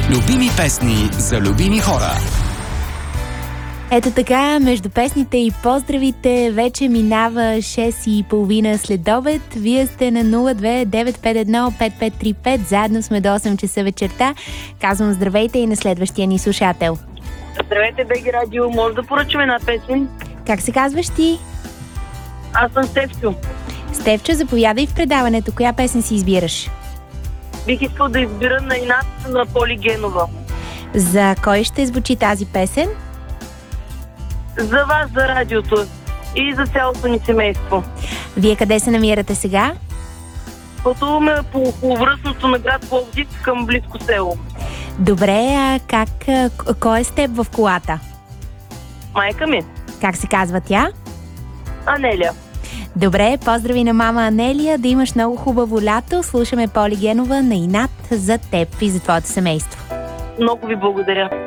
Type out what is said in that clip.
Любими песни за любими хора. Ето така, между песните и поздравите вече минава 6:30 след обед. Вие сте на 02-951-5535. Заедно сме до 8 часа вечерта. Казвам здравейте и на следващия ни слушател. Здравейте, БГ Радио. Може да поръчаме една песен? Как се казваш ти? Аз съм Стефчо. Стефчо, заповядай в предаването. Коя песен си избираш? Бих искал да избира на инат на Поли Генова. За кой ще звучи тази песен? За вас, за радиото и за цялото ни семейство. Вие къде се намирате сега? Пътуваме по околовръстното на град Пловдив към близко село. Добре, а кой е с теб в колата? Майка ми. Как се казва тя? Анелия. Добре, поздрави на мама Анелия, да имаш много хубаво лято. Слушаме Поли Генова на инат за теб и за твоето семейство. Много ви благодаря.